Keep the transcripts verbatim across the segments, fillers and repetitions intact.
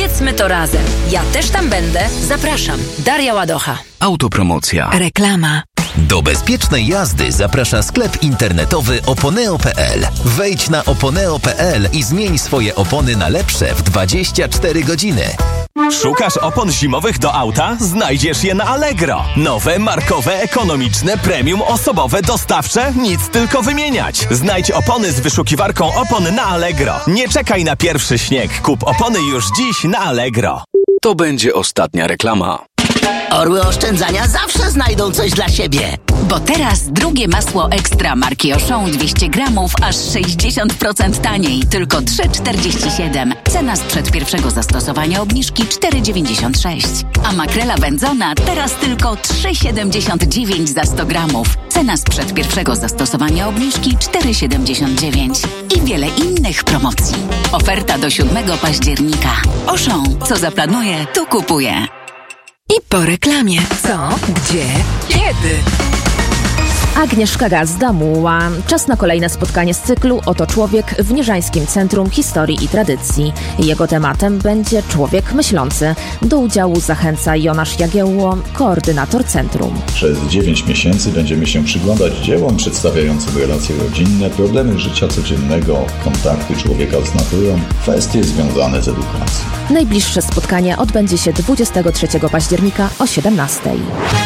Powiedzmy to razem. Ja też tam będę. Zapraszam. Daria Ładocha. Autopromocja. Reklama. Do bezpiecznej jazdy zaprasza sklep internetowy oponeo kropka pe el. Wejdź na oponeo kropka pe el i zmień swoje opony na lepsze w dwadzieścia cztery godziny. Szukasz opon zimowych do auta? Znajdziesz je na Allegro. Nowe, markowe, ekonomiczne, premium, osobowe, dostawcze? Nic tylko wymieniać. Znajdź opony z wyszukiwarką opon na Allegro. Nie czekaj na pierwszy śnieg. Kup opony już dziś na Allegro. To będzie ostatnia reklama. Orły oszczędzania zawsze znajdą coś dla siebie. Bo teraz drugie masło ekstra marki Auchan dwieście gramów aż sześćdziesiąt procent taniej. Tylko trzy czterdzieści siedem. Cena sprzed pierwszego zastosowania obniżki cztery dziewięćdziesiąt sześć. A makrela wędzona teraz tylko trzy siedemdziesiąt dziewięć za sto gramów. Cena sprzed pierwszego zastosowania obniżki cztery siedemdziesiąt dziewięć. I wiele innych promocji. Oferta do siódmego października. Auchan, co zaplanuje, to kupuje. I po reklamie. Co? Gdzie? Kiedy? Agnieszka Gazda-Muła. Czas na kolejne spotkanie z cyklu Oto Człowiek w Nieżańskim Centrum Historii i Tradycji. Jego tematem będzie człowiek myślący. Do udziału zachęca Jonasz Jagiełło, koordynator centrum. Przez dziewięć miesięcy będziemy się przyglądać dziełom przedstawiającym relacje rodzinne, problemy życia codziennego, kontakty człowieka z naturą, kwestie związane z edukacją. Najbliższe spotkanie odbędzie się dwudziestego trzeciego października o siedemnastej.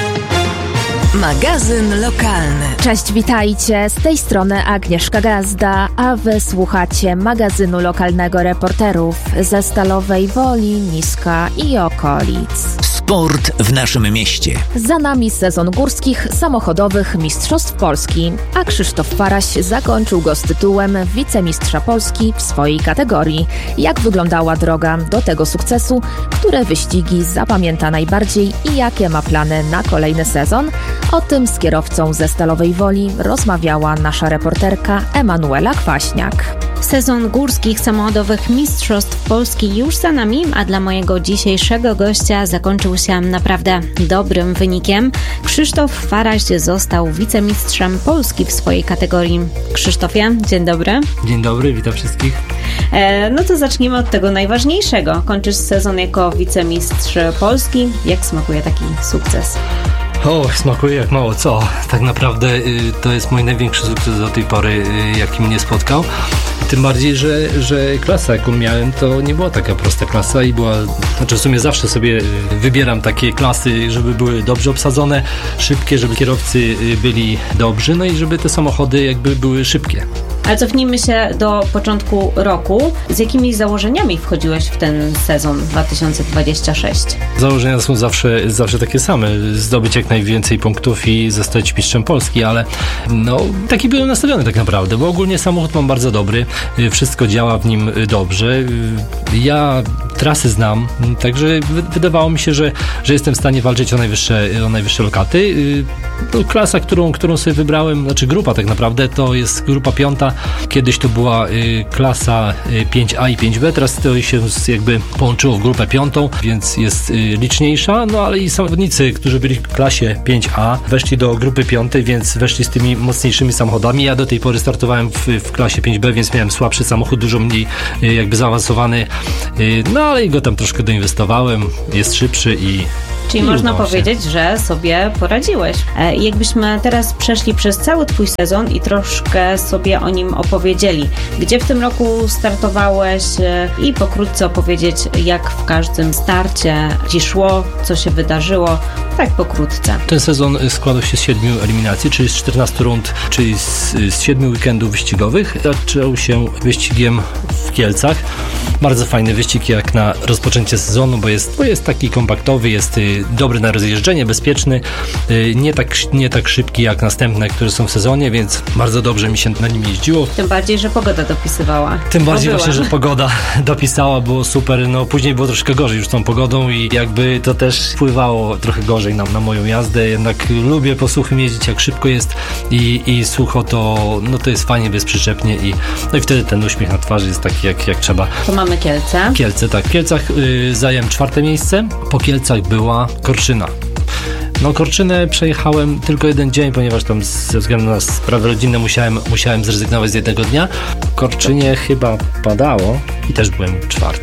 Magazyn lokalny. Cześć, witajcie. Z tej strony Agnieszka Gazda, a wy słuchacie magazynu lokalnego reporterów ze Stalowej Woli, Niska i okolic. Sport w naszym mieście. Za nami sezon górskich samochodowych Mistrzostw Polski, a Krzysztof Faraś zakończył go z tytułem wicemistrza Polski w swojej kategorii. Jak wyglądała droga do tego sukcesu? Które wyścigi zapamięta najbardziej i jakie ma plany na kolejny sezon? O tym z kierowcą ze Stalowej Woli rozmawiała nasza reporterka Emanuela Kwaśniak. Sezon górskich samochodowych Mistrzostw Polski już za nami, a dla mojego dzisiejszego gościa zakończył się naprawdę dobrym wynikiem. Krzysztof Faraś został wicemistrzem Polski w swojej kategorii. Krzysztofie, dzień dobry. Dzień dobry, witam wszystkich. E, no to zacznijmy od tego najważniejszego. Kończysz sezon jako wicemistrz Polski. Jak smakuje taki sukces? O, smakuje jak mało co. Tak naprawdę y, to jest mój największy sukces do tej pory, y, jaki mnie spotkał. Tym bardziej, że, że klasa, jaką miałem, to nie była taka prosta klasa i była, znaczy w sumie zawsze sobie wybieram takie klasy, żeby były dobrze obsadzone, szybkie, żeby kierowcy byli dobrzy, no i żeby te samochody jakby były szybkie. Ale cofnijmy się do początku roku. Z jakimi założeniami wchodziłeś w ten sezon dwa tysiące dwudziesty szósty? Założenia są zawsze, zawsze takie same. Zdobyć jak najwięcej punktów i zostać mistrzem Polski, ale no taki byłem nastawiony tak naprawdę, bo ogólnie samochód mam bardzo dobry. Wszystko działa w nim dobrze. Ja trasy znam, także wydawało mi się, że, że jestem w stanie walczyć o najwyższe, o najwyższe lokaty. No, klasa, którą, którą sobie wybrałem, znaczy grupa tak naprawdę, to jest grupa piąta. Kiedyś to była y, klasa y, pięć A i pięć B, teraz to się jakby połączyło w grupę piątą, więc jest y, liczniejsza, no ale i zawodnicy, którzy byli w klasie pięć A, weszli do grupy piątej, więc weszli z tymi mocniejszymi samochodami. Ja do tej pory startowałem w, w klasie pięć B, więc miałem słabszy samochód, dużo mniej y, jakby zaawansowany, y, no ale go tam troszkę doinwestowałem, jest szybszy i Czyli można powiedzieć, że sobie poradziłeś. E, jakbyśmy teraz przeszli przez cały twój sezon i troszkę sobie o nim opowiedzieli. Gdzie w tym roku startowałeś e, i pokrótce opowiedzieć, jak w każdym starcie ci szło, co się wydarzyło, tak pokrótce. Ten sezon składał się z siedmiu eliminacji, czyli z czternastu rund, czyli z, z siedmiu weekendów wyścigowych. Zaczął się wyścigiem w Kielcach. Bardzo fajny wyścig jak na rozpoczęcie sezonu, bo jest, bo jest taki kompaktowy, jest y, dobry na rozjeżdżenie, bezpieczny, y, nie, tak, nie tak szybki jak następne, które są w sezonie, więc bardzo dobrze mi się na nim jeździło. Tym bardziej, że pogoda dopisywała. Tym bardziej była. Właśnie, że pogoda dopisała, było super, no później było troszkę gorzej już z tą pogodą i jakby to też wpływało trochę gorzej na, na moją jazdę, jednak lubię po suchym jeździć, jak szybko jest i, i sucho, to, no to jest fajnie, bezprzyczepnie i, no i wtedy ten uśmiech na twarzy jest taki jak, jak trzeba. To mamy Kielce. Kielce, tak. W Kielcach y, zająłem czwarte miejsce. Po Kielcach była Korczyna. No Korczynę przejechałem tylko jeden dzień, ponieważ tam ze względu na sprawy rodzinne musiałem, musiałem zrezygnować z jednego dnia. W Korczynie chyba padało i też byłem czwarty. Z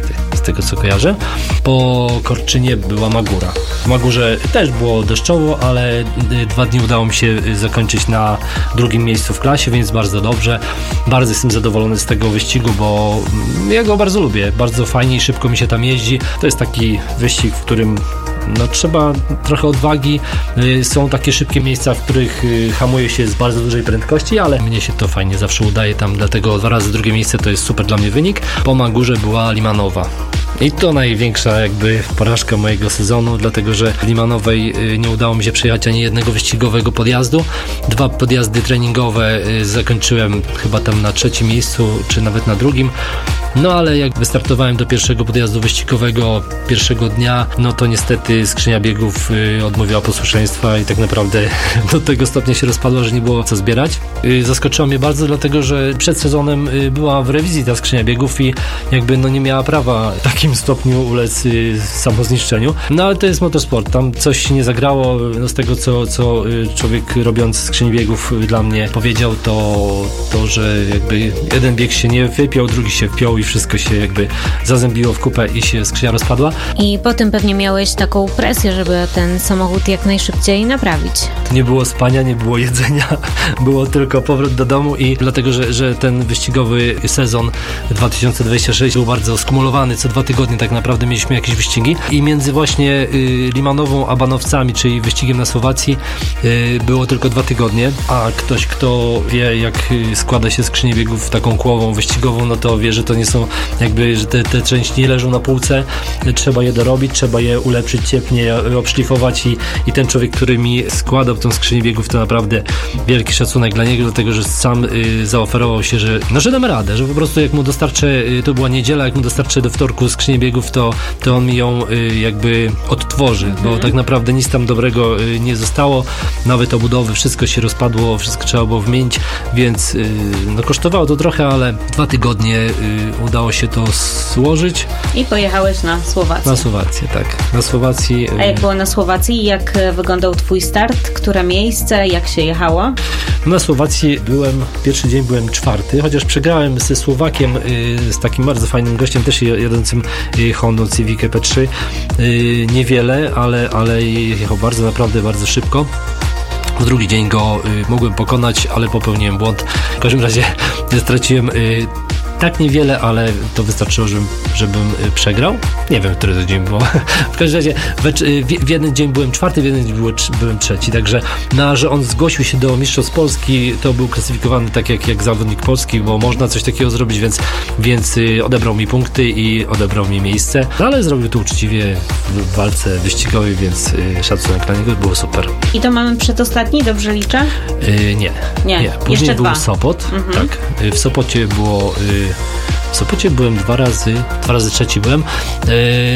tego co kojarzę. Po Korczynie była Magura. W Magurze też było deszczowo, ale dwa dni udało mi się zakończyć na drugim miejscu w klasie, więc bardzo dobrze. Bardzo jestem zadowolony z tego wyścigu, bo ja go bardzo lubię. Bardzo fajnie i szybko mi się tam jeździ. To jest taki wyścig, w którym no, trzeba trochę odwagi. Są takie szybkie miejsca, w których hamuje się z bardzo dużej prędkości, ale mnie się to fajnie zawsze udaje tam, dlatego dwa razy drugie miejsce to jest super dla mnie wynik. Po Magurze była Limanowa. I to największa jakby porażka mojego sezonu, dlatego że w Limanowej nie udało mi się przejechać ani jednego wyścigowego podjazdu. Dwa podjazdy treningowe zakończyłem chyba tam na trzecim miejscu, czy nawet na drugim. No ale jak wystartowałem do pierwszego podjazdu wyścigowego pierwszego dnia, no to niestety skrzynia biegów odmówiła posłuszeństwa i tak naprawdę do tego stopnia się rozpadła, że nie było co zbierać. Zaskoczyło mnie bardzo, dlatego że przed sezonem była w rewizji ta skrzynia biegów i jakby no nie miała prawa w takim stopniu ulec samozniszczeniu. No ale to jest motorsport, tam coś nie zagrało. No, z tego co, co człowiek robiąc skrzyni biegów dla mnie powiedział, to, to że jakby jeden bieg się nie wypiął, drugi się wpiął i wszystko się jakby zazębiło w kupę i się skrzynia rozpadła. I potem pewnie miałeś taką presję, żeby ten samochód jak najszybciej naprawić. Nie było spania, nie było jedzenia, było tylko powrót do domu i dlatego, że, że ten wyścigowy sezon dwa tysiące dwudziesty szósty był bardzo skumulowany, co dwa tygodnie tak naprawdę mieliśmy jakieś wyścigi i między właśnie y, Limanową a Banowcami, czyli wyścigiem na Słowacji y, było tylko dwa tygodnie, a ktoś, kto wie jak y, składa się skrzynię biegów taką kłową wyścigową, no to wie, że to nie są jakby, że te, te części nie leżą na półce, trzeba je dorobić, trzeba je ulepszyć, ciepnie obszlifować i, i ten człowiek, który mi składał tą skrzynię biegów, to naprawdę wielki szacunek dla niego, dlatego, że sam y, zaoferował się, że no, że damy radę, że po prostu jak mu dostarczę, y, to była niedziela, jak mu dostarczę do wtorku skrzynię biegów, to, to on mi ją y, jakby odtworzy, mm. bo tak naprawdę nic tam dobrego y, nie zostało, nawet obudowy, wszystko się rozpadło, wszystko trzeba było wymienić, więc y, no kosztowało to trochę, ale dwa tygodnie y, udało się to złożyć. I pojechałeś na Słowację. Na Słowację, tak. Na Słowacji. A jak było na Słowacji? Jak wyglądał twój start? Które miejsce? Jak się jechało? Na Słowacji byłem, pierwszy dzień byłem czwarty, chociaż przegrałem ze Słowakiem, y, z takim bardzo fajnym gościem, też jadącym y, Hondą Civic P trzy. Y, niewiele, ale, ale jechał bardzo, naprawdę bardzo szybko. W drugi dzień go y, mogłem pokonać, ale popełniłem błąd. W każdym razie straciłem y, tak niewiele, ale to wystarczyło, żebym, żebym przegrał. Nie wiem, który to dzień było. W każdym razie w, w jeden dzień byłem czwarty, w jeden dzień byłem, byłem trzeci. Także, no, że on zgłosił się do Mistrzostw Polski, to był klasyfikowany tak jak, jak zawodnik polski, bo można coś takiego zrobić, więc, więc odebrał mi punkty i odebrał mi miejsce. No, ale zrobił to uczciwie w walce wyścigowej, więc szacunek dla niego, było super. I to mamy przedostatni, dobrze liczę? Yy, nie. Nie. nie. Później Jeszcze był dwa. Sopot. Mhm. Tak. W Sopocie było... Yy, W Sopocie byłem dwa razy, dwa razy trzeci byłem. Yy,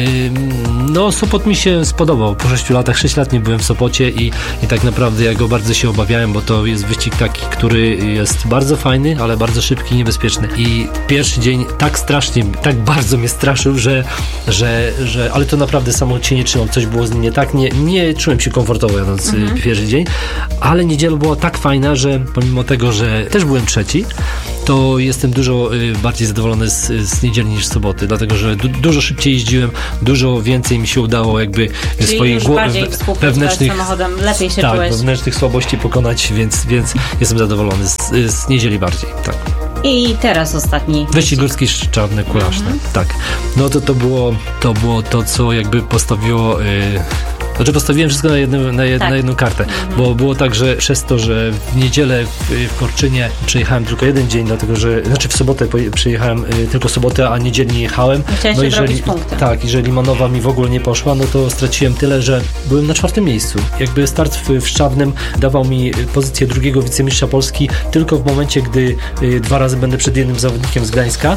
no, Sopot mi się spodobał. Po sześciu latach, sześć lat nie byłem w Sopocie i, i tak naprawdę ja go bardzo się obawiałem, bo to jest wyścig taki, który jest bardzo fajny, ale bardzo szybki i niebezpieczny. I pierwszy dzień tak strasznie, tak bardzo mnie straszył, że, że, że ale to naprawdę samochód się nie trzymał, coś było z nim nie tak. Nie, nie czułem się komfortowo jadąc mhm. pierwszy dzień, ale niedziela była tak fajna, że pomimo tego, że też byłem trzeci, to jestem dużo y, bardziej zadowolony z, z niedzieli niż z soboty, dlatego że du- dużo szybciej jeździłem, dużo więcej mi się udało jakby Czyli swoich już gło- bardziej wewnętrznych, samochodem, lepiej się tak, czułeś. wewnętrznych słabości pokonać, więc, więc jestem zadowolony z, z niedzieli bardziej, tak. I teraz ostatni. Wyścig górski Czarne Kulaczne, mhm. tak. No to to było, to było to, co jakby postawiło... Y- Znaczy postawiłem wszystko na, jednym, na, jed, tak. na jedną kartę, mhm. bo było tak, że przez to, że w niedzielę w, w Korczynie przejechałem tylko jeden dzień, dlatego że, znaczy w sobotę przyjechałem y, tylko sobotę, a niedzielnie nie jechałem. Chciałeś no jeżeli, punkty. tak, jeżeli Manowa mi w ogóle nie poszła, no to straciłem tyle, że byłem na czwartym miejscu. Jakby start w, w Szczawnem dawał mi pozycję drugiego wicemistrza Polski tylko w momencie, gdy y, dwa razy będę przed jednym zawodnikiem z Gdańska.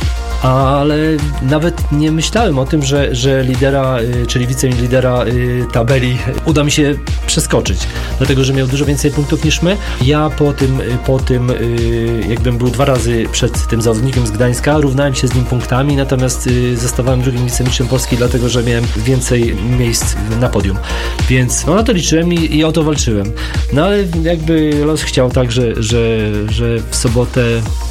Ale nawet nie myślałem o tym, że, że lidera, czyli wicelidera tabeli uda mi się przeskoczyć, dlatego że miał dużo więcej punktów niż my. Ja po tym, po tym jakbym był dwa razy przed tym zawodnikiem z Gdańska, równałem się z nim punktami, natomiast zostawałem drugim wicemistrzem Polski, dlatego że miałem więcej miejsc na podium. Więc no na to liczyłem i, i o to walczyłem. No ale jakby los chciał tak, że, że, że w sobotę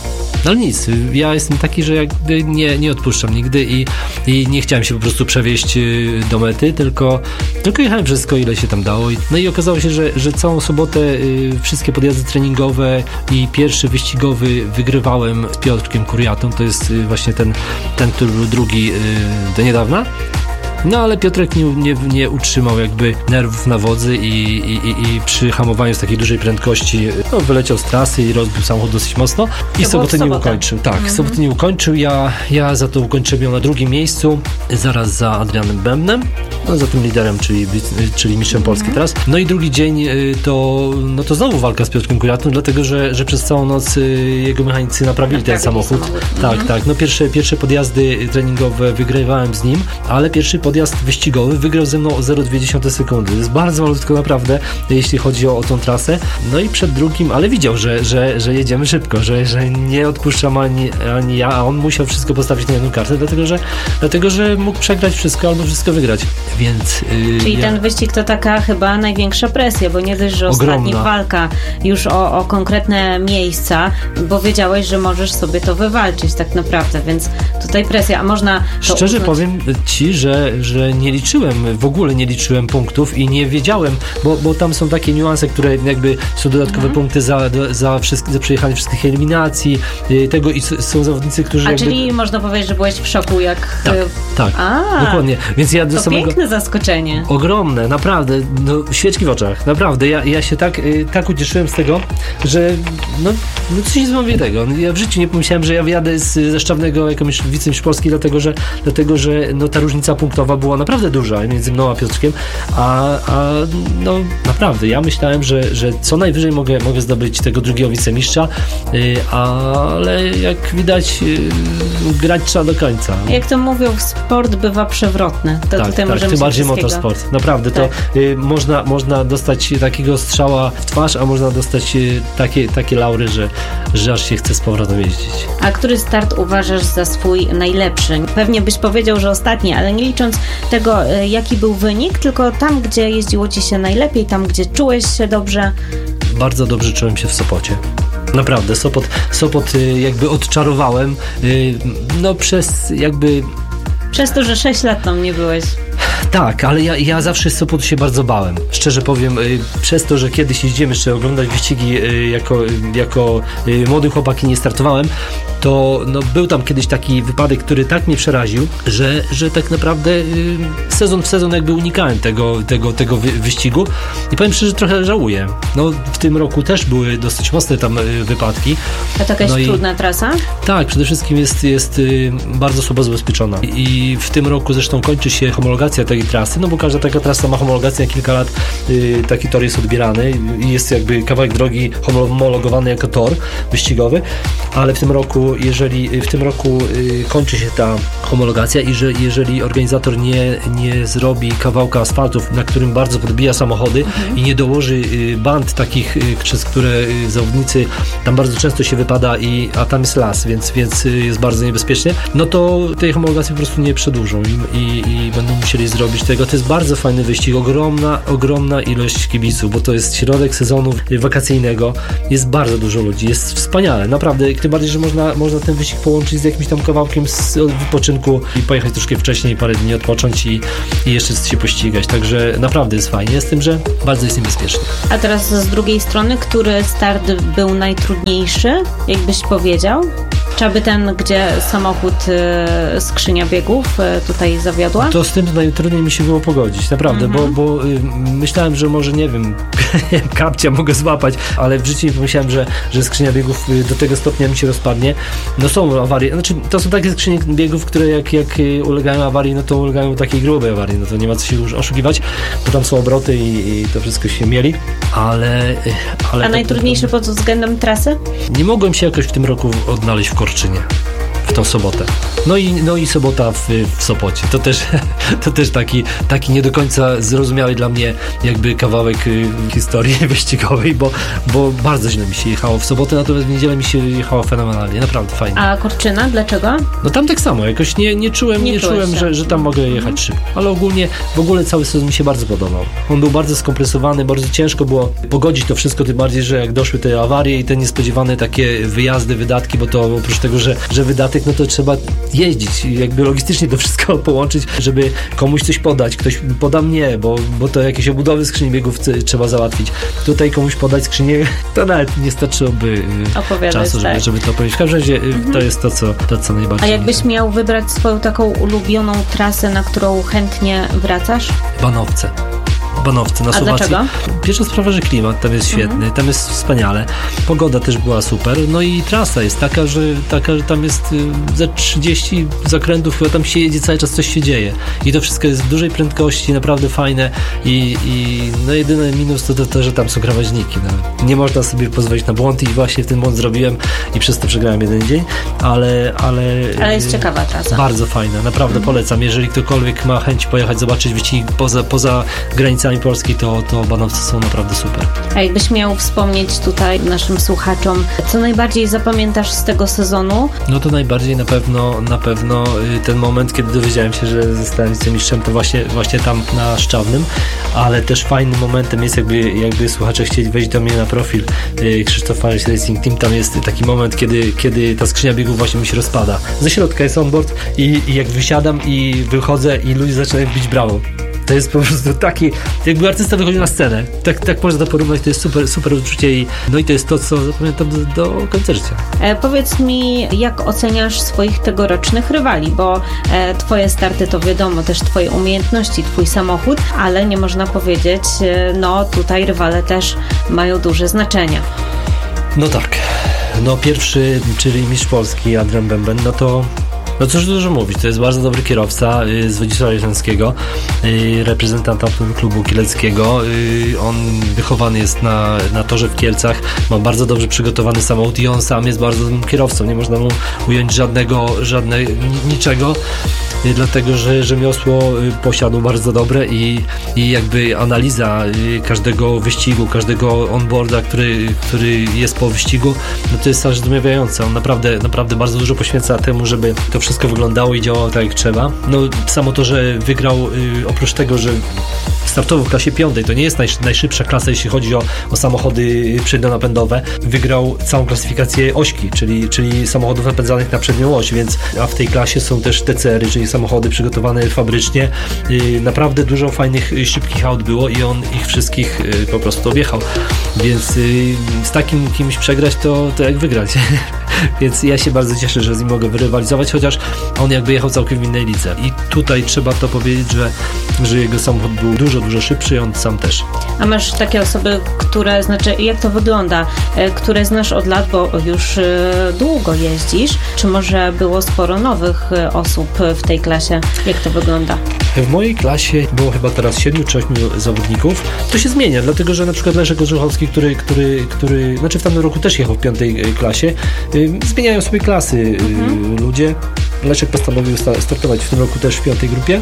No ale nic, ja jestem taki, że jakby nie, nie odpuszczam nigdy i, i nie chciałem się po prostu przewieźć do mety, tylko, tylko jechałem wszystko, ile się tam dało. No i okazało się, że, że całą sobotę y, wszystkie podjazdy treningowe i pierwszy wyścigowy wygrywałem z Piotrkiem Kuriatą, to jest y, właśnie ten, ten, który był drugi y, do niedawna. No ale Piotrek nie, nie, nie utrzymał jakby nerwów na wodzy i, i, i przy hamowaniu z takiej dużej prędkości no, wyleciał z trasy i rozbił samochód dosyć mocno i sobotę nie ukończył. Tak, mhm. sobotę nie ukończył. Ja, ja za to ukończyłem ją na drugim miejscu, zaraz za Adrianem Bębnem, no za tym liderem, czyli, czyli mistrzem mhm. Polski teraz. No i drugi dzień to, no to znowu walka z Piotrkiem Kuriatą, dlatego że, że przez całą noc jego mechanicy naprawili, naprawili ten samochód. samochód. Tak, mhm. tak. No pierwsze, pierwsze podjazdy treningowe wygrywałem z nim, ale pierwszy podjazd Podjazd wyścigowy wygrał ze mną o zero przecinek dwie sekundy. To jest bardzo malutko naprawdę, jeśli chodzi o, o tą trasę. No i przed drugim, ale widział, że, że, że jedziemy szybko, że, że nie odpuszczam ani, ani ja, a on musiał wszystko postawić na jedną kartę, dlatego że, dlatego, że mógł przegrać wszystko albo wszystko wygrać. Więc, yy, Czyli ja... ten wyścig to taka chyba największa presja, bo nie dość, że ostatnia walka już o, o konkretne miejsca, bo wiedziałeś, że możesz sobie to wywalczyć tak naprawdę, więc tutaj presja, a można to Szczerze uznać... powiem Ci, że że nie liczyłem, w ogóle nie liczyłem punktów i nie wiedziałem, bo, bo tam są takie niuanse, które jakby są dodatkowe mhm. punkty za, za, wszystkie, za przejechanie wszystkich eliminacji tego i są zawodnicy, którzy A jakby... czyli można powiedzieć, że byłeś w szoku jak... Tak, tak, A, dokładnie. Więc ja do to samego... piękne zaskoczenie. Ogromne, naprawdę, no świeczki w oczach, naprawdę. Ja, ja się tak, tak ucieszyłem z tego, że no, no coś niesamowitego. Ja w życiu nie pomyślałem, że ja wyjadę z, ze Szczawnego jako wicemistrz Polski, dlatego że, dlatego, że no, ta różnica punktowa była naprawdę duża między mną a Piotrkiem, a, a no naprawdę, ja myślałem, że, że co najwyżej mogę, mogę zdobyć tego drugiego wicemistrza, yy, ale jak widać yy, grać trzeba do końca. Jak to mówią, sport bywa przewrotny. To tak, tutaj tak, możemy tym bardziej motorsport. Naprawdę, tak. to yy, można, można dostać takiego strzała w twarz, a można dostać yy, takie, takie laury, że, że aż się chce z powrotem jeździć. A który start uważasz za swój najlepszy? Pewnie byś powiedział, że ostatni, ale nie licząc tego, jaki był wynik, tylko tam, gdzie jeździło Ci się najlepiej, tam, gdzie czułeś się dobrze. Bardzo dobrze czułem się w Sopocie. Naprawdę, Sopot, Sopot jakby odczarowałem, no przez jakby... Przez to, że sześć lat tam nie byłeś. Tak, ale ja, ja zawsze z Sopotu się bardzo bałem. Szczerze powiem, y, przez to, że kiedyś jeździłem jeszcze oglądać wyścigi y, jako, jako y, młody chłopak i nie startowałem, to no, był tam kiedyś taki wypadek, który tak mnie przeraził, że, że tak naprawdę y, sezon w sezon jakby unikałem tego, tego, tego wy, wyścigu i powiem szczerze, że trochę żałuję. No, w tym roku też były dosyć mocne tam y, wypadki. A to jakaś no trudna i, trasa? Tak, przede wszystkim jest, jest y, bardzo słabo zabezpieczona. I, I w tym roku zresztą kończy się homologacja tej trasy, no bo każda taka trasa ma homologację na kilka lat, y, taki tor jest odbierany i jest jakby kawałek drogi homologowany jako tor wyścigowy, ale w tym roku, jeżeli w tym roku y, kończy się ta homologacja i że jeżeli organizator nie, nie zrobi kawałka asfaltów, na którym bardzo podbija samochody mhm. i nie dołoży y, band takich, y, przez które y, zawodnicy tam bardzo często się wypada, i, a tam jest las, więc, więc y, jest bardzo niebezpiecznie, no to tej homologacji po prostu nie przedłużą i, i, i będą musieli zrobić tego. To jest bardzo fajny wyścig, ogromna, ogromna ilość kibiców, bo to jest środek sezonu wakacyjnego, jest bardzo dużo ludzi, jest wspaniale, naprawdę, tym bardziej, że można, można ten wyścig połączyć z jakimś tam kawałkiem z wypoczynku i pojechać troszkę wcześniej, parę dni odpocząć i, i jeszcze się pościgać, także naprawdę jest fajnie, z tym, że bardzo jest niebezpieczny. A teraz z drugiej strony, który start był najtrudniejszy, jakbyś powiedział? Czy aby ten, gdzie samochód, y, skrzynia biegów y, tutaj zawiodła? To z tym najtrudniej mi się było pogodzić, naprawdę, mhm. bo, bo y, myślałem, że może, nie wiem, kapcia mogę złapać, ale w życiu nie pomyślałem, że, że skrzynia biegów y, do tego stopnia mi się rozpadnie. No są awarie, znaczy to są takie skrzynie biegów, które jak, jak ulegają awarii, no to ulegają takiej grubej awarii, no to nie ma co się już oszukiwać, bo tam są obroty i, i to wszystko się mieli, ale... ale A najtrudniejsze pod względem trasy? Nie mogłem się jakoś w tym roku odnaleźć w Korczynie. w tą sobotę. No i, no i sobota w, w Sopocie. To też, to też taki, taki nie do końca zrozumiały dla mnie jakby kawałek y, historii wyścigowej, bo, bo bardzo źle mi się jechało w sobotę, natomiast w niedzielę mi się jechało fenomenalnie, naprawdę fajnie. A Korczyna, dlaczego? No tam tak samo, jakoś nie, nie czułem, nie, nie czułem, że, że tam mogę jechać mhm. szybko, ale ogólnie w ogóle cały sezon mi się bardzo podobał. On był bardzo skompresowany, bardzo ciężko było pogodzić to wszystko, tym bardziej, że jak doszły te awarie i te niespodziewane takie wyjazdy, wydatki, bo to oprócz tego, że, że wydatek, no to trzeba jeździć, jakby logistycznie to wszystko połączyć, żeby komuś coś podać, ktoś poda mnie, bo, bo to jakieś obudowy skrzyni biegów trzeba załatwić. Tutaj komuś podać skrzynię, to nawet nie starczyłoby Opowiadać, czasu, żeby, tak. żeby to powiedzieć. W każdym razie mhm. to jest to co, to, co najbardziej... A jakbyś miał wybrać swoją taką ulubioną trasę, na którą chętnie wracasz? Banowce. Banowce na A Słowacji. Dlaczego? Pierwsza sprawa, że klimat tam jest świetny, mhm. tam jest wspaniale. Pogoda też była super. No i trasa jest taka, że, taka, że tam jest za trzydzieści zakrętów, chyba tam się jedzie cały czas, coś się dzieje. I to wszystko jest w dużej prędkości, naprawdę fajne i, i no jedyny minus to, to to, że tam są krawężniki. No. Nie można sobie pozwolić na błąd i właśnie ten błąd zrobiłem i przez to przegrałem jeden dzień, ale... Ale, ale jest ciekawa trasa. Bardzo fajna, naprawdę mhm. polecam. Jeżeli ktokolwiek ma chęć pojechać, zobaczyć wyścig poza, poza granicami Polski, to, to Banowce są naprawdę super. A jakbyś miał wspomnieć tutaj naszym słuchaczom, co najbardziej zapamiętasz z tego sezonu? No to najbardziej na pewno na pewno ten moment, kiedy dowiedziałem się, że zostałem wicemistrzem, to właśnie, właśnie tam na Szczawnym, ale też fajnym momentem jest, jakby, jakby słuchacze chcieli wejść do mnie na profil Krzysztof Faryś Racing Team, tam jest taki moment, kiedy, kiedy ta skrzynia biegów właśnie mi się rozpada. Ze środka jest onboard i, i jak wysiadam i wychodzę i ludzie zaczynają bić brawo. To jest po prostu taki, jakby artysta wychodzi na scenę. Tak, tak można to porównać, to jest super, super uczucie i no i to jest to, co zapamiętam do, do końca życia. E, powiedz mi, jak oceniasz swoich tegorocznych rywali, bo e, twoje starty to wiadomo, też twoje umiejętności, twój samochód, ale nie można powiedzieć, e, no tutaj rywale też mają duże znaczenie. No tak, no pierwszy, czyli mistrz Polski Adrian Bęben, no to no cóż dużo mówić, to jest bardzo dobry kierowca y, z Wodzisława Śląskiego, y, reprezentanta klubu kieleckiego. Y, on wychowany jest na, na torze w Kielcach, ma bardzo dobrze przygotowany samochód i on sam jest bardzo dobrym kierowcą, nie można mu ująć żadnego, żadne, niczego, y, dlatego że rzemiosło y, posiadł bardzo dobre i, i jakby analiza y, każdego wyścigu, każdego onboarda, który, który jest po wyścigu, no to jest aż zdumiewające. On naprawdę, naprawdę bardzo dużo poświęca temu, żeby to wszystko wyglądało i działało tak jak trzeba. No samo to, że wygrał, yy, oprócz tego, że startował w klasie piątej, to nie jest najsz, najszybsza klasa, jeśli chodzi o, o samochody przednionapędowe. Wygrał całą klasyfikację ośki, czyli, czyli samochodów napędzanych na przednią oś, więc a w tej klasie są też T C R y, czyli samochody przygotowane fabrycznie. Yy, naprawdę dużo fajnych, yy, szybkich aut było i on ich wszystkich yy, po prostu objechał. Więc yy, z takim kimś przegrać, to, to jak wygrać. Więc ja się bardzo cieszę, że z nim mogę wyrywalizować, chociaż on jakby jechał całkiem w innej lidze. I tutaj trzeba to powiedzieć, że, że jego samochód był dużo, dużo szybszy i on sam też. A masz takie osoby, które, znaczy jak to wygląda, które znasz od lat, bo już długo jeździsz, czy może było sporo nowych osób w tej klasie? Jak to wygląda? W mojej klasie było chyba teraz siedmiu czy ośmiu zawodników. To się zmienia, dlatego że na przykład Leszek Orzechowski, który, który, który znaczy w tamtym roku też jechał w piątej klasie, zmieniają sobie klasy mhm. ludzie. Leszek postanowił startować w tym roku też w piątej grupie.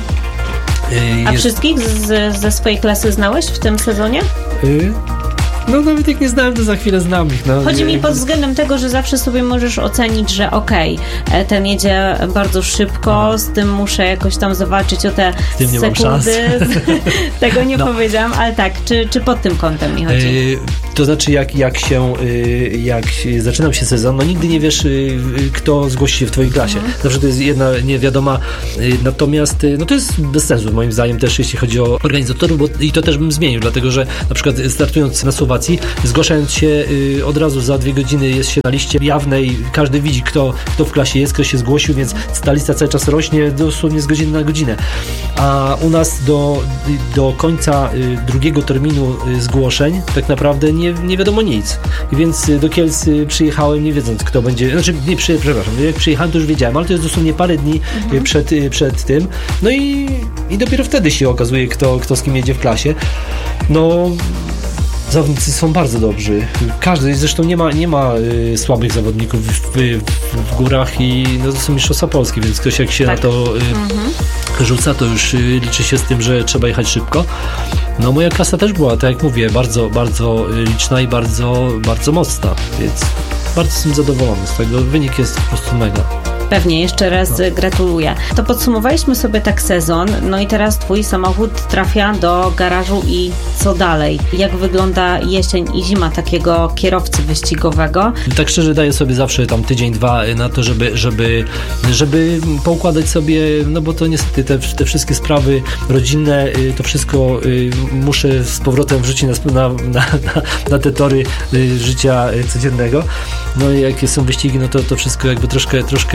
A Jest... wszystkich z, ze swojej klasy znałeś w tym sezonie? Y- No nawet jak nie znałem, to za chwilę znam ich. No. Chodzi mi pod względem tego, że zawsze sobie możesz ocenić, że okej, okay, ten jedzie bardzo szybko, Aha. z tym muszę jakoś tam zawalczyć o te z tym nie sekundy. Tego nie no. powiedziałam, ale tak, czy, czy pod tym kątem mi chodzi? Yy, to znaczy jak, jak się yy, jak zaczynam się sezon, no nigdy nie wiesz, yy, kto zgłosi się w twojej klasie. Mhm. Zawsze to jest jedna niewiadoma, yy, natomiast yy, no to jest bez sensu moim zdaniem też, jeśli chodzi o organizatorów, bo i to też bym zmienił, dlatego że na przykład startując na Słowacji, zgłaszając się y, od razu za dwie godziny jest się na liście jawnej, każdy widzi kto, kto w klasie jest, kto się zgłosił, więc ta lista cały czas rośnie dosłownie z godziny na godzinę. A u nas do, do końca y, drugiego terminu y, zgłoszeń tak naprawdę nie, nie wiadomo nic. I więc y, do Kielc y, przyjechałem nie wiedząc kto będzie, znaczy nie przy, przepraszam, jak przyjechałem to już wiedziałem, ale to jest dosłownie parę dni mhm. y, przed, y, przed tym. No i, i dopiero wtedy się okazuje kto, kto z kim jedzie w klasie. No Zawodnicy są bardzo dobrzy. Każdy, zresztą nie ma, nie ma y, słabych zawodników w, w, w górach i no, to są mistrzostwa Polski, więc ktoś jak się tak. na to y, mhm. rzuca, to już y, liczy się z tym, że trzeba jechać szybko. No moja klasa też była, tak jak mówię, bardzo, bardzo liczna i bardzo, bardzo mocna, więc bardzo jestem zadowolony z tego. Wynik jest po prostu mega. Pewnie, jeszcze raz no. gratuluję. To podsumowaliśmy sobie tak sezon, no i teraz twój samochód trafia do garażu i co dalej? Jak wygląda jesień i zima takiego kierowcy wyścigowego? Tak szczerze daję sobie zawsze tam tydzień, dwa na to, żeby, żeby, żeby poukładać sobie, no bo to niestety te, te wszystkie sprawy rodzinne, to wszystko muszę z powrotem wrzucić na, na, na, na te tory życia codziennego. No i jak są wyścigi, no to, to wszystko jakby troszkę, troszkę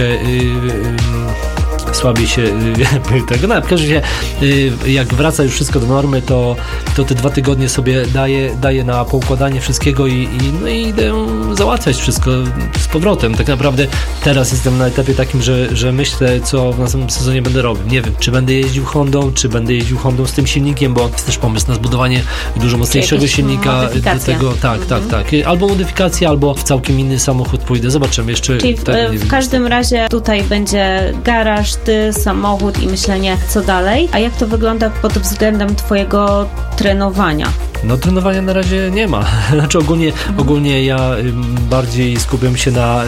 słabiej się tego. No, w każdym razie jak wraca już wszystko do normy, to, to te dwa tygodnie sobie daję, daję na poukładanie wszystkiego i, i, no i idę załatwiać wszystko z powrotem. Tak naprawdę teraz jestem na etapie takim, że, że myślę, co w następnym sezonie będę robił. Nie wiem, czy będę jeździł Hondą, czy będę jeździł Hondą z tym silnikiem, bo jest też pomysł na zbudowanie dużo mocniejszego silnika do tego. Tak, mhm. tak, tak. Albo modyfikacja, albo w całkiem inny samochód pójdę. Zobaczymy jeszcze. Czyli w, tak, w każdym razie tutaj będzie garaż, ty, samochód i myślenie, co dalej. A jak to wygląda pod względem twojego trenowania? No trenowania na razie nie ma. Znaczy ogólnie, mhm. ogólnie ja bardziej skupiam się na,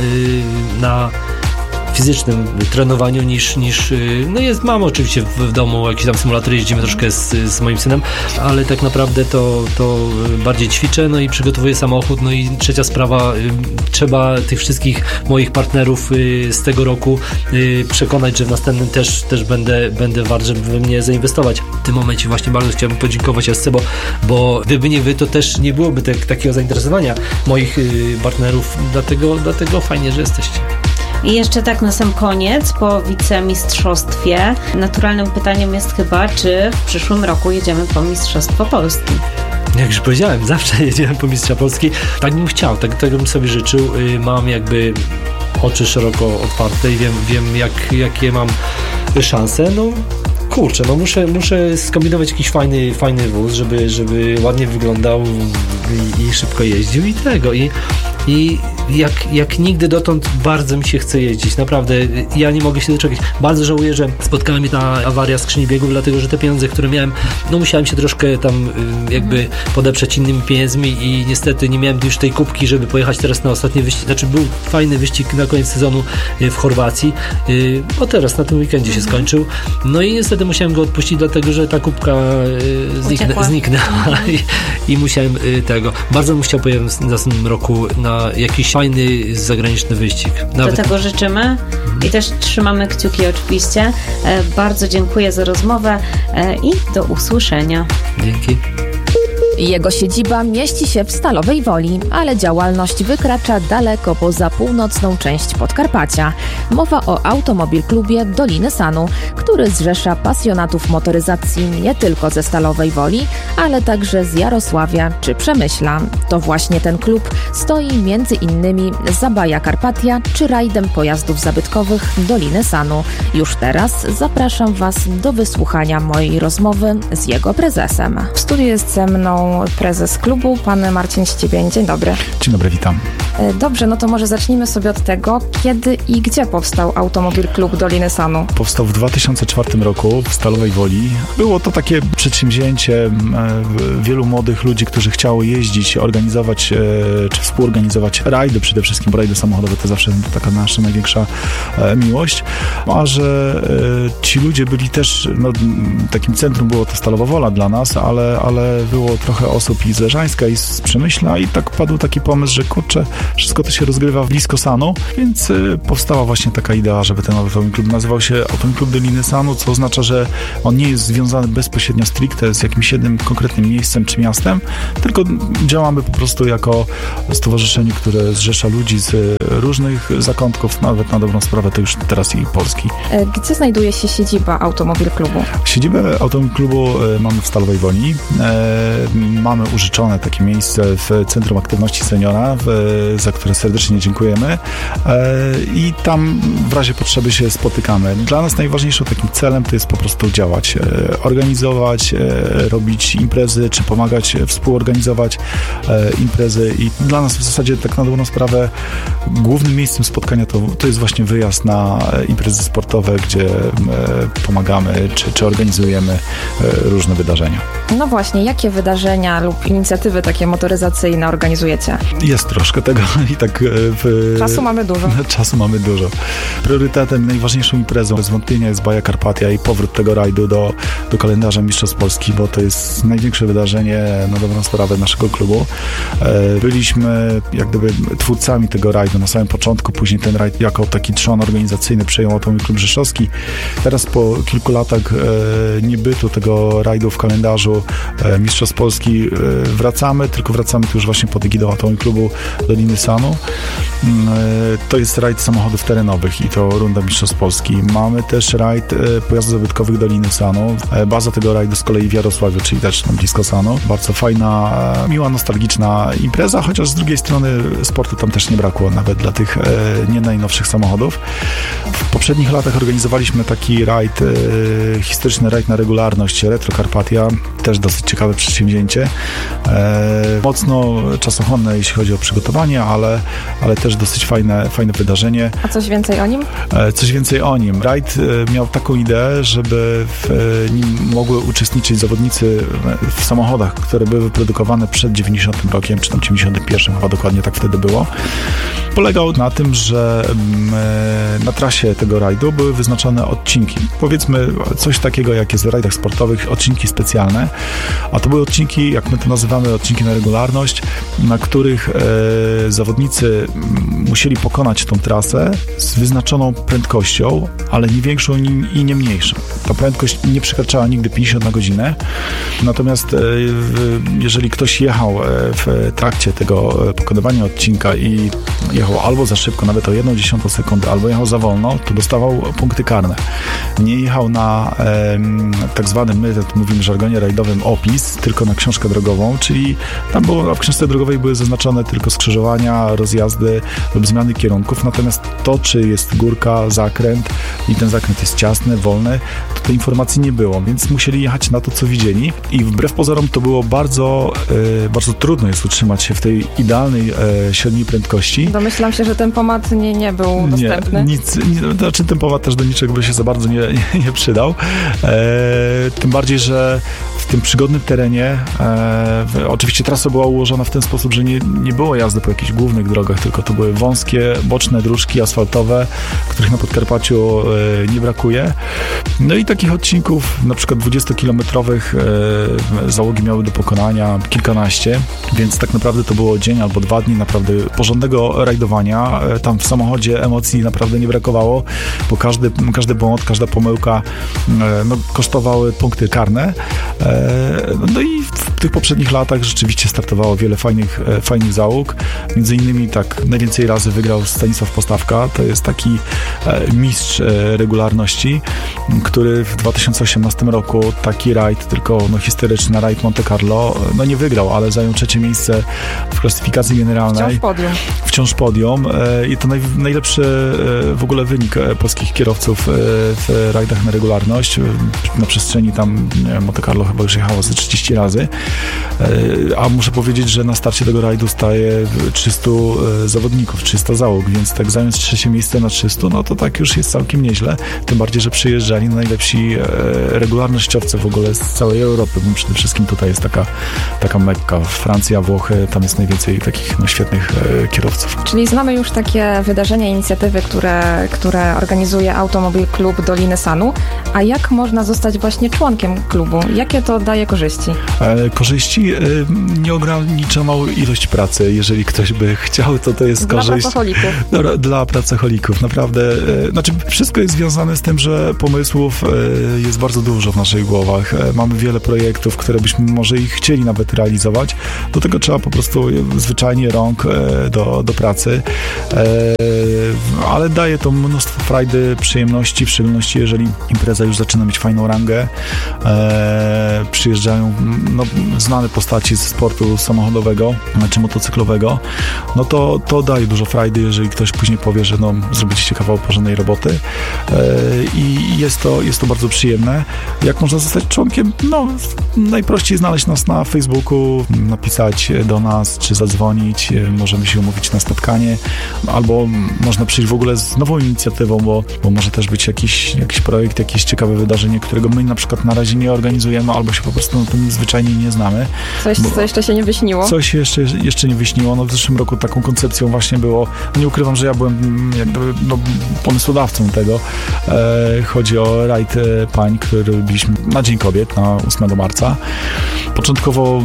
na fizycznym trenowaniu niż, niż no jest, mam oczywiście w, w domu jakiś tam symulator, jeździmy troszkę z, z moim synem, ale tak naprawdę to, to bardziej ćwiczę, no i przygotowuję samochód, no i trzecia sprawa, trzeba tych wszystkich moich partnerów z tego roku przekonać, że w następnym też, też będę, będę wart, żeby we mnie zainwestować. W tym momencie właśnie bardzo chciałbym podziękować Esce, bo, bo gdyby nie wy, to też nie byłoby te, takiego zainteresowania moich partnerów, dlatego, dlatego fajnie, że jesteście. I jeszcze tak na sam koniec, po wicemistrzostwie, naturalnym pytaniem jest chyba, czy w przyszłym roku jedziemy po Mistrzostwo Polski? Jak już powiedziałem, zawsze jedziemy po Mistrza Polski. Tak bym chciał, tak, tak bym sobie życzył. Mam jakby oczy szeroko otwarte i wiem, wiem jak, jakie mam szanse. No kurczę, no muszę, muszę skombinować jakiś fajny, fajny wóz, żeby, żeby ładnie wyglądał i, i szybko jeździł i tego. I, i jak, jak nigdy dotąd bardzo mi się chce jeździć. Naprawdę, ja nie mogę się doczekać. Bardzo żałuję, że spotkała mnie ta awaria skrzyni biegów, dlatego, że te pieniądze, które miałem, no musiałem się troszkę tam jakby podeprzeć innymi pieniędzmi i niestety nie miałem już tej kubki, żeby pojechać teraz na ostatni wyścig. Znaczy był fajny wyścig na koniec sezonu w Chorwacji, bo teraz na tym weekendzie się skończył. No i niestety musiałem go odpuścić, dlatego, że ta kubka zniknę, zniknęła i, i musiałem tego. Bardzo bym chciał pojechać w następnym roku na jakiś fajny zagraniczny wyścig. Nawet... Do tego życzymy mhm. i też trzymamy kciuki oczywiście. E, bardzo dziękuję za rozmowę e, i do usłyszenia. Dzięki. Jego siedziba mieści się w Stalowej Woli, ale działalność wykracza daleko poza północną część Podkarpacia. Mowa o Automobil Klubie Doliny Sanu, który zrzesza pasjonatów motoryzacji nie tylko ze Stalowej Woli, ale także z Jarosławia czy Przemyśla. To właśnie ten klub stoi między innymi za Baja Karpatia czy rajdem pojazdów zabytkowych Doliny Sanu. Już teraz zapraszam Was do wysłuchania mojej rozmowy z jego prezesem. W studiu jest ze mną prezes klubu, pan Marcin Ściebień. Dzień dobry. Dzień dobry, witam. Dobrze, no to może zacznijmy sobie od tego, kiedy i gdzie powstał Automobil Klub Doliny Sanu. Powstał w dwa tysiące czwartym roku w Stalowej Woli. Było to takie przedsięwzięcie wielu młodych ludzi, którzy chciało jeździć, organizować czy współorganizować rajdy, przede wszystkim rajdy samochodowe, to zawsze taka nasza największa miłość, a że ci ludzie byli też, no, takim centrum było to Stalowa Wola dla nas, ale, ale było trochę osób i z Leżańska, i z Przemyśla, i tak padł taki pomysł, że kurczę, wszystko to się rozgrywa blisko Sanu, więc y, powstała właśnie taka idea, żeby ten Automobil Klub nazywał się Automobil Klub Doliny Sanu, co oznacza, że on nie jest związany bezpośrednio stricte z jakimś jednym konkretnym miejscem czy miastem, tylko działamy po prostu jako stowarzyszenie, które zrzesza ludzi z różnych zakątków, nawet na dobrą sprawę to już teraz i Polski. Gdzie znajduje się siedziba Automobil Klubu? Siedzibę Automobil Klubu mamy w Stalowej Woli. mamy użyczone takie miejsce w Centrum Aktywności Seniora, w, za które serdecznie dziękujemy i tam w razie potrzeby się spotykamy. Dla nas najważniejszym takim celem to jest po prostu działać, organizować, robić imprezy, czy pomagać współorganizować imprezy i dla nas w zasadzie tak na dobrą sprawę głównym miejscem spotkania to, to jest właśnie wyjazd na imprezy sportowe, gdzie pomagamy, czy, czy organizujemy różne wydarzenia. No właśnie, jakie wydarzenia lub inicjatywy takie motoryzacyjne organizujecie? Jest troszkę tego i tak... W... Czasu mamy dużo. Czasu mamy dużo. Priorytetem, najważniejszą imprezą bez wątpienia jest Baja Karpatia i powrót tego rajdu do, do kalendarza Mistrzostw Polski, bo to jest największe wydarzenie na dobrą sprawę naszego klubu. Byliśmy jak gdyby twórcami tego rajdu na samym początku, później ten rajd jako taki trzon organizacyjny przejął Automobil Klub Rzeszowski. Teraz po kilku latach niebytu tego rajdu w kalendarzu Mistrzostw Polski wracamy, tylko wracamy tu już właśnie pod egidą Automobil Klubu Doliny Sanu. To jest rajd samochodów terenowych i to runda Mistrzostw Polski. Mamy też rajd pojazdów zabytkowych Doliny Sanu. Baza tego rajdu z kolei w Jarosławiu, czyli też tam blisko Sanu. Bardzo fajna, miła, nostalgiczna impreza, chociaż z drugiej strony sportu tam też nie brakło, nawet dla tych nie najnowszych samochodów. W poprzednich latach organizowaliśmy taki rajd, historyczny rajd na regularność Retro Karpatia, też dosyć ciekawe przedsięwzięcie. Mocno czasochłonne, jeśli chodzi o przygotowanie, ale, ale też dosyć fajne, fajne wydarzenie. A coś więcej o nim? Coś więcej o nim. Rajd miał taką ideę, żeby w nim mogły uczestniczyć zawodnicy w samochodach, które były wyprodukowane przed dziewięćdziesiątym rokiem, czy tam dziewięćdziesiątym pierwszym, chyba dokładnie tak wtedy było. Polegał na tym, że na trasie tego rajdu były wyznaczone odcinki. Powiedzmy coś takiego, jak jest w rajdach sportowych, odcinki specjalne, a to były odcinki, jak my to nazywamy, odcinki na regularność, na których e, zawodnicy musieli pokonać tą trasę z wyznaczoną prędkością, ale nie większą i nie mniejszą. Ta prędkość nie przekraczała nigdy pięćdziesiąt na godzinę, natomiast e, jeżeli ktoś jechał w trakcie tego pokonywania odcinka i jechał albo za szybko, nawet o jedną dziesiątą sekundy, albo jechał za wolno, to dostawał punkty karne. Nie jechał na e, tak zwanym, my mówimy w żargonie rajdowym, opis, tylko na książkę drogową, czyli tam było, w książce drogowej były zaznaczone tylko skrzyżowania, rozjazdy lub zmiany kierunków, natomiast to, czy jest górka, zakręt i ten zakręt jest ciasny, wolny, to tej informacji nie było, więc musieli jechać na to, co widzieli i wbrew pozorom to było bardzo, e, bardzo trudno jest utrzymać się w tej idealnej e, średniej prędkości. Domyślam się, że tempomat nie, nie był dostępny. Nie, nic, nie, znaczy tempomat też do niczego by się za bardzo nie, nie, nie przydał. E, tym bardziej, że w tym przygodnym terenie e, oczywiście trasa była ułożona w ten sposób, że nie, nie było jazdy po jakichś głównych drogach, tylko to były wąskie, boczne dróżki asfaltowe, których na Podkarpaciu e, nie brakuje. No i takich odcinków, na przykład dwudziestokilometrowych e, załogi miały do pokonania kilkanaście, więc tak naprawdę to było dzień albo dwa dni naprawdę porządnego rajdowania. E, tam w samochodzie emocji naprawdę nie brakowało, bo każdy, każdy błąd, każda pomyłka e, no, kosztowały punkty karne. E, no i w tych poprzednich latach rzeczywiście startowało wiele fajnych, e, fajnych załóg. Między innymi tak najwięcej razy wygrał Stanisław Postawka. To jest taki e, mistrz e, regularności, który w dwa tysiące osiemnastym roku taki rajd, tylko no, historyczny rajd Monte Carlo, no nie wygrał, ale zajął trzecie miejsce w klasyfikacji generalnej. Wciąż podium. Wciąż podium. E, I to naj, najlepszy e, w ogóle wynik e, polskich kierowców e, w rajdach na regularność. Na przestrzeni tam, nie wiem, Monte Carlo chyba już jechało ze trzydzieści razy. E, a muszę powiedzieć, że na starcie tego rajdu staje trzystu e, zawodników, trzysta załóg, więc tak zająć trzecie miejsce na trzystu, no to tak już jest całkiem nieźle. Tym bardziej, że przyjeżdżali najlepsi e, regularnościowcy w ogóle z całej Europy, bo przede wszystkim tutaj jest taka, taka Mekka. Francja, Włochy, tam jest najwięcej takich no, świetnych e, kierowców. Czyli znamy już takie wydarzenia, inicjatywy, które, które organizuje Automobil Klub Doliny Sanu. A jak można zostać właśnie członkiem klubu? Jakie to daje korzyści? E, korzyści? E, nieograniczoną ilość pracy. Jeżeli ktoś by chciał, to to jest dla korzyść. Pracocholików. Dla, dla pracocholików. Naprawdę. E, znaczy, wszystko jest związane z tym, że pomysłów e, jest bardzo dużo w naszych głowach. E, mamy wiele projektów, które byśmy może i chcieli nawet realizować. Do tego trzeba po prostu zwyczajnie rąk e, do, do pracy. E, ale daje to mnóstwo frajdy, przyjemności, w szczególności jeżeli impreza już zaczyna mieć fajną rangę. E, przyjeżdżają no, znane postaci ze sportu samochodowego czy motocyklowego, no to, to daje dużo frajdy, jeżeli ktoś później powie, że no, zrobiliście kawał porządnej roboty i jest to, jest to bardzo przyjemne. Jak można zostać członkiem? No, najprościej znaleźć nas na Facebooku, napisać do nas, czy zadzwonić, możemy się umówić na spotkanie, albo można przyjść w ogóle z nową inicjatywą, bo, bo może też być jakiś, jakiś projekt, jakieś ciekawe wydarzenie, którego my na przykład na razie nie organizujemy, albo się po prostu na tym zwyczajnie nie znamy. Coś, co jeszcze się nie wyśniło? Coś jeszcze, jeszcze nie wyśniło. No w zeszłym roku taką koncepcją właśnie było, no nie ukrywam, że ja byłem jakby no, pomysłodawcą tego. E, chodzi o rajd pań, który robiliśmy na Dzień Kobiet, na ósmego marca. Początkowo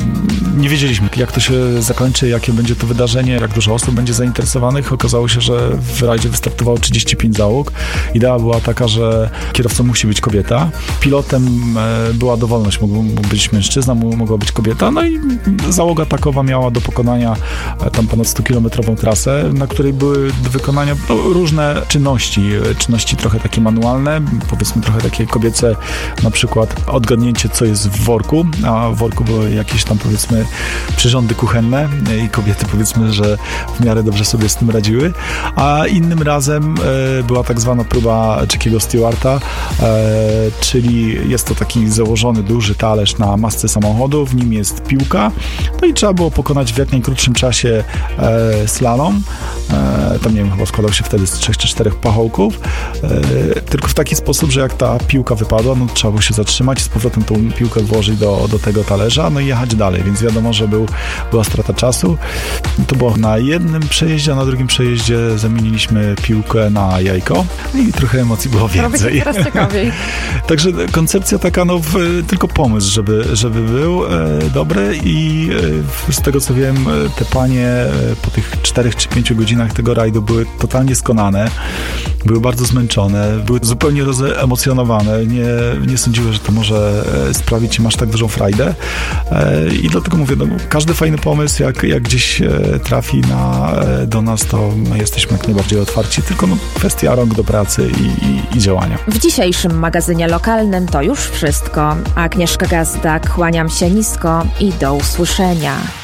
nie wiedzieliśmy, jak to się zakończy, jakie będzie to wydarzenie, jak dużo osób będzie zainteresowanych. Okazało się, że w rajdzie wystartowało trzydzieści pięć załóg. Idea była taka, że kierowcą musi być kobieta. Pilotem była dowolność, mógł, mógł być mężczyzna, mogła być kobieta. No i załoga takowa miała do pokonania tam ponad sto-kilometrową trasę, na której były do wykonania no, różne czynności. Czynności trochę takie manualne, powiedzmy trochę takie kobiece, na przykład odgadnięcie, co jest w worku, a w worku były jakieś tam powiedzmy przyrządy kuchenne i kobiety powiedzmy, że w miarę dobrze sobie z tym radziły, a innym razem e, była tak zwana próba Jackiego Stewarta, e, czyli jest to taki założony duży talerz na masce samochodu, w nim jest piłka, no i trzeba było pokonać w jak najkrótszym czasie e, slalom, e, tam nie wiem, chyba składał się wtedy z trzech czy czterech pachołków, e, tylko w taki sposób, że jak ta piłka wypadła, no trzeba było się zatrzymać, z powrotem tą piłkę włożyć do, do tego talerza, no i jechać dalej, więc wiadomo, że był, była strata czasu. To było na jednym przejeździe, a na drugim przejeździe zamieniliśmy piłkę na jajko i trochę emocji było więcej. Teraz ciekawiej. Także koncepcja taka, no w, tylko pomysł, żeby, żeby był e, dobry i e, z tego co wiem, te panie e, po tych czterech czy pięciu godzinach tego rajdu były totalnie skonane, były bardzo zmęczone, były zupełnie rozemocjonowane, nie, nie sądziły, że to może e, sprawić im aż tak dużą frajdę e, i dlatego mówię, no, każdy fajny pomysł, jak, jak gdzieś e, trafi na, e, do nas, to my jesteśmy jak najbardziej otwarci, tylko no, kwestia rąk do pracy i, i, i działania. W dzisiejszym magazynie lokalnym to już wszystko. Agnieszka Gazda, kłaniam się nisko i do usłyszenia.